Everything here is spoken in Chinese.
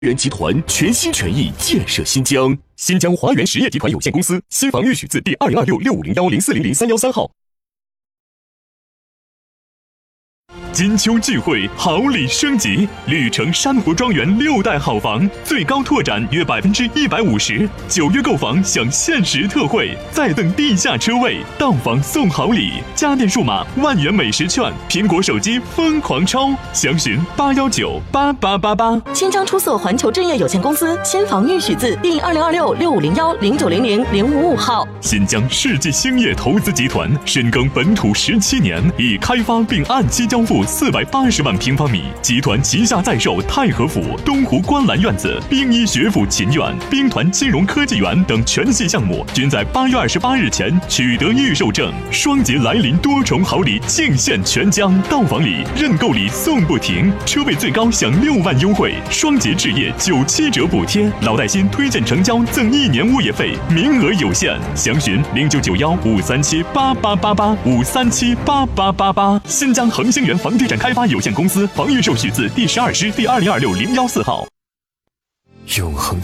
人集团全心全意建设新疆。新疆华源实业集团有限公司新房预许字第2026650104003113号。金秋聚会，好礼升级，绿城珊瑚庄园6代好房最高拓展约150%，9月购房享限时特惠，再赠地下车位，到房送好礼，家电数码10000元美食券，苹果手机疯狂抽，详询8198888。 新疆出色环球置业有限公司新房预许字第2026650109000555号。 新疆世纪兴业投资集团深耕本土17年，已开发并按期交付480万平方米。集团旗下在售太和府、东湖观澜院子、兵医学府秦院、兵团金融科技园等全系项目，均在8月28日前取得预售证。双节来临，多重好礼尽现全疆，到房礼、认购礼送不停，车位最高享6万优惠，双节置业97折补贴，老带新推荐成交赠1年物业费，名额有限，详询0991537888537888。新疆恒星园房地产开发有限公司房预售许字第12师第20260114号。 永恒